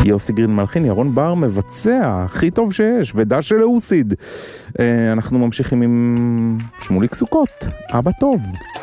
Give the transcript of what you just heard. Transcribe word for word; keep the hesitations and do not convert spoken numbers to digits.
יוסי גרין מלחין, ירון בר מבצע, הכי טוב שיש, ודש של אוסיד. אנחנו ממשיכים עם שמוליק סוכות, אבא טוב.